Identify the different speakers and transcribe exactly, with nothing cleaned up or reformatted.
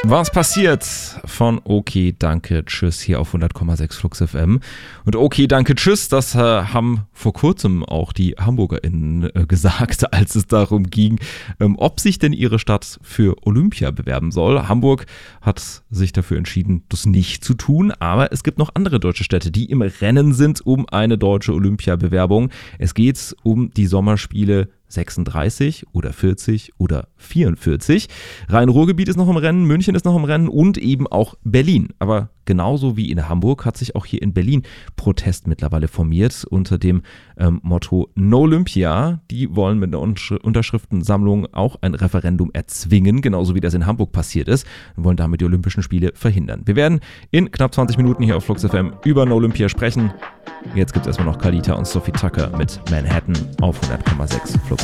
Speaker 1: Was passiert von Okay, danke, tschüss hier auf hundert Komma sechs Flux F M. Und Okay, danke, tschüss, das äh, haben vor kurzem auch die HamburgerInnen äh, gesagt, als es darum ging, ähm, ob sich denn ihre Stadt für Olympia bewerben soll. Hamburg hat sich dafür entschieden, das nicht zu tun, aber es gibt noch andere deutsche Städte, die im Rennen sind um eine deutsche Olympia-Bewerbung. Es geht um die Sommerspiele sechsunddreißig oder vierzig oder vierundvierzig. Rhein-Ruhr-Gebiet ist noch im Rennen, München ist noch im Rennen und eben auch Berlin. Aber genauso wie in Hamburg hat sich auch hier in Berlin Protest mittlerweile formiert unter dem ähm, Motto No Olympia. Die wollen mit einer Untersch- Unterschriftensammlung auch ein Referendum erzwingen, genauso wie das in Hamburg passiert ist, und wollen damit die Olympischen Spiele verhindern. Wir werden in knapp zwanzig Minuten hier auf Flux F M über No Olympia sprechen. Jetzt gibt es erstmal noch Kalita und Sophie Tucker mit Manhattan auf hundert Komma sechs Flux.